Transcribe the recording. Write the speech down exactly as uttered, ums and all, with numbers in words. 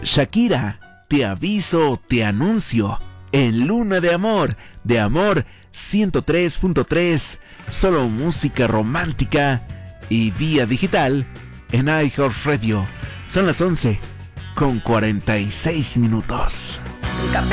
Shakira, Te aviso, te anuncio, en Luna de Amor, de Amor ciento tres punto tres, solo música romántica y vía digital en iHeartRadio. Son las once con cuarenta y seis minutos.